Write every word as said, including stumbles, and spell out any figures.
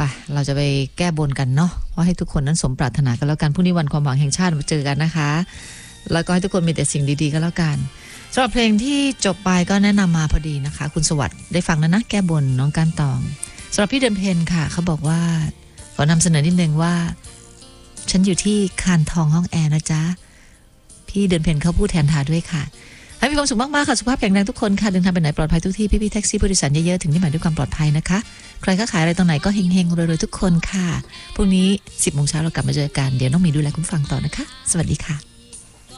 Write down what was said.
เราจะไปแก้บนกันเนาะว่าให้ทุกคนนั้นสมปรารถนากันแล้วกันพรุ่งนี้วันความหวังแห่งชาติมาเจอกันนะคะแล้วก็ให้ทุกคนมีแต่สิ่งดีๆก็แล้วกันสำหรับเพลงที่จบไปก็แนะนำมาพอดีนะคะคุณสวัสดิ์ได้ฟังแล้วนะแก้บนน้องก้านตองสำหรับพี่เดือนเพ็ญค่ะเขาบอกว่าขอนำเสนอนิดนึงว่าฉันอยู่ที่คานทองห้องแอร์นะจ๊ะพี่เดือนเพ็ญเขาพูดแทนทาด้วยค่ะให้มีความสุขมากๆค่ะสุขภาพแข็งแรงทุกคนค่ะเดินทางไปไหนปลอดภัยทุกที่พี่ๆแท็กซี่ผู้โดยสารเยอะๆถึงที่หมายด้วยความปลอดภัยนะคะใครก็ขายอะไรตรงไหนก็เฮงๆรวยๆทุกคนค่ะพรุ่งนี้ สิบโมงเช้าเรากลับมาเจอกันเดี๋ยวน้องมีดูแลคุณฟังต่อนะคะสวัสดีค่ะ